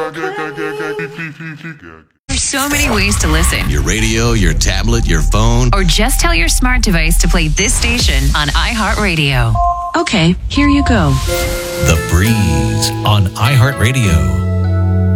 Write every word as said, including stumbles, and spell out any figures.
There's so many ways to listen. Your radio, your tablet, your phone. Or just tell your smart device to play this station on iHeartRadio. Okay, here you go. The Breeze on iHeartRadio.